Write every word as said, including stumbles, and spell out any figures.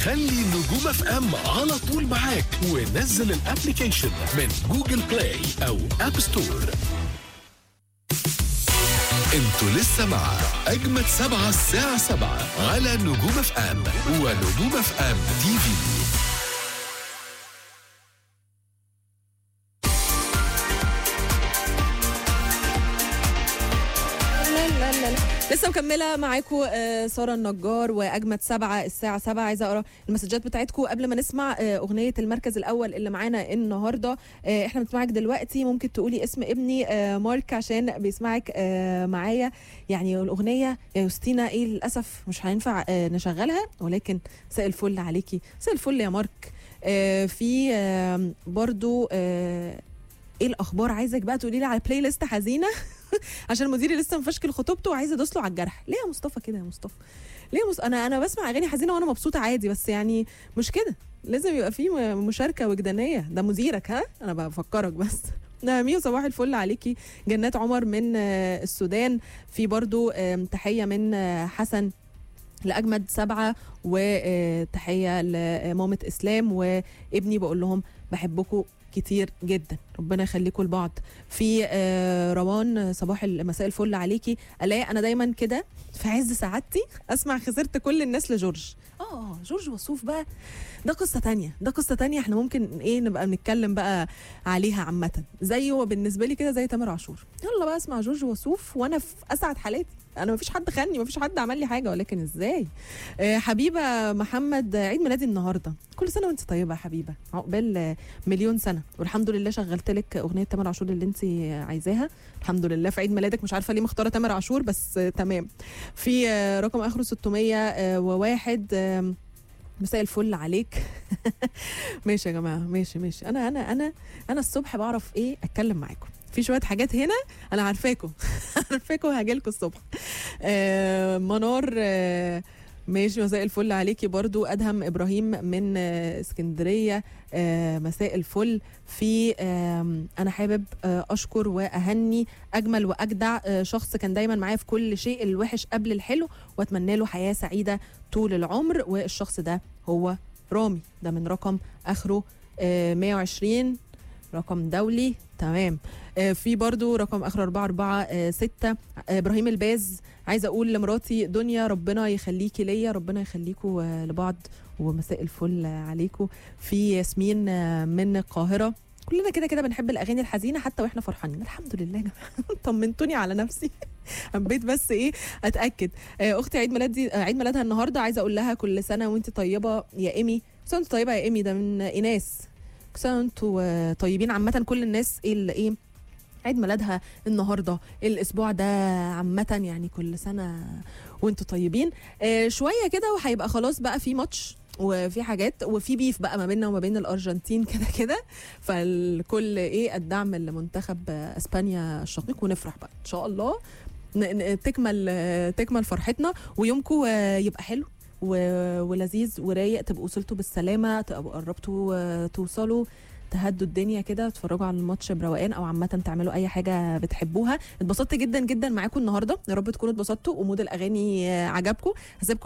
خلي نجوم اف ام على طول معاك ونزل الابليكيشن من جوجل بلاي او اب ستور. انتوا لسه مع اجمد سبعة الساعة سبعة على نجوم اف ام ونجوم اف ام تي في. لسه مكمله معاكم ساره النجار واجمد سبعة الساعه سبعة. عايزه اقرا المسجات بتاعتكم قبل ما نسمع اغنيه المركز الاول اللي معانا النهارده. احنا بنسمعك دلوقتي، ممكن تقولي اسم ابني مارك عشان بيسمعك معايا. يعني الاغنيه يا يوستينا ايه للاسف مش هينفع نشغلها، ولكن مساء الفل عليكي، مساء الفل يا مارك. في برضو ايه الاخبار؟ عايزك بقى تقولي لي على بلاي ليست حزينه عشان مديري لسه مفشكل خطوبته وعايز ادوس له على الجرح. ليه يا مصطفى كده يا مصطفى؟ ليه يا مص... انا انا بسمع اغاني حزينه وانا مبسوطه عادي، بس يعني مش كده، لازم يبقى في مشاركه وجدانيه. ده مديرك، ها؟ انا بفكرك بس. ميو صباح الفل عليكي. جنات عمر من السودان. في برضو تحيه من حسن لأجمد سبعة، وتحية لمامة إسلام وابني، بقول لهم بحبكم كتير جدا، ربنا يخليكم لبعض. في روان صباح المساء الفل عليكي. الاقي انا دايما كده في عز سعادتي اسمع خسرت كل الناس لجورج. اه جورج وسوف بقى ده قصه تانية، ده قصه تانية احنا ممكن ايه نبقى بنتكلم بقى عليها عامه. زيه بالنسبه لي كده زي تامر عاشور. يلا بقى اسمع جورج وسوف وانا في اسعد حالاتي. انا مفيش حد خاني، مفيش حد عمل لي حاجه، ولكن ازاي. آه حبيبه محمد، عيد ميلادي النهارده، كل سنه وانت طيبه يا حبيبه، عقبال مليون سنه، والحمد لله شغلت لك اغنيه تامر عاشور اللي انت عايزاها، الحمد لله في عيد ميلادك. مش عارفه ليه مختاره تامر عاشور، بس آه تمام. في آه رقم اخره ستمية وواحد. آه مساء الفل عليك. ماشي يا جماعه، ماشي ماشي. انا انا انا انا الصبح بعرف ايه اتكلم معاكم في شويه حاجات هنا، انا عارفاكم عارفاكم هاجيلكم الصبح. آه منار، آه ماشي مساء الفل عليكي برضو. ادهم ابراهيم من آه اسكندريه، آه مساء الفل. في آه انا حابب آه اشكر واهني اجمل واجدع آه شخص كان دايما معايا في كل شيء، الوحش قبل الحلو، واتمنى له حياه سعيده طول العمر، والشخص ده هو رامي. ده من رقم اخره آه مية وعشرين، رقم دولي، تمام. آه في برضو رقم اخر أربعة أربعة آه ستة. آه ابراهيم الباز، عايزه اقول لمراتي دنيا ربنا يخليكي ليا، ربنا يخليكوا آه لبعض، ومساء الفل آه عليكم. في ياسمين آه من القاهره. كلنا كده كده بنحب الاغاني الحزينه حتى واحنا فرحانين، الحمد لله يا جماعه. طمنتوني على نفسي. حبيت بس ايه اتاكد. آه اختي عيد ميلادي آه عيد ميلادها النهارده، عايزه اقول لها كل سنه وانت طيبه يا ايمي. كل سنه وانت طيبه يا ايمي. ده من ايناس. كل سنه وانتوا طيبين. عامه كل الناس اللي ايه عيد ميلادها النهارده الاسبوع ده عامه، يعني كل سنه وانتوا طيبين. آه شويه كده وهيبقى خلاص بقى في ماتش وفي حاجات وفي بيف بقى ما بيننا وما بين الارجنتين كده كده، فالكل ايه الدعم لمنتخب اسبانيا الشقيق، ونفرح بقى ان شاء الله تكمل تكمل فرحتنا، ويومكم يبقى حلو ولذيذ ورايق، تبقوا وصلتوا بالسلامه، تبقوا قربتوا توصلوا، تهدوا الدنيا كده، تتفرجوا على الماتش بروقان، او عامه تعملوا اي حاجه بتحبوها. اتبسطت جدا جدا معاكم النهارده، يا رب تكونوا اتبسطتوا ومود الاغاني عجبكم. هسيبكم